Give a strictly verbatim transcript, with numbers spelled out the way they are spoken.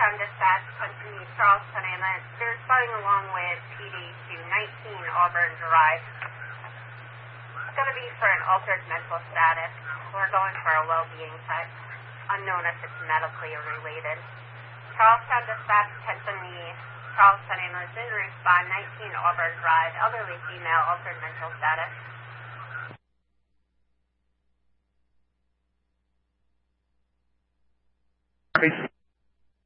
Charlestown Dispatch, Country, Charleston Inlet. They're starting along with P D to nineteen Auburn Drive. It's going to be for an altered mental status. We're going for a well-being check, unknown if it's medically related. Charlestown Dispatch, attention the Charleston Inlet, in respond, nineteen Auburn Drive, elderly female, altered mental status. Case